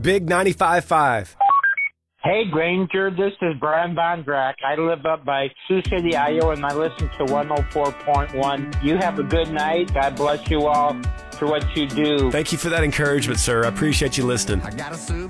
Big 95.5. Hey, Granger, this is Brian Bondrak. I live up by Sioux City, Iowa, and I listen to 104.1. You have a good night. God bless you all for what you do. Thank you for that encouragement, sir. I appreciate you listening.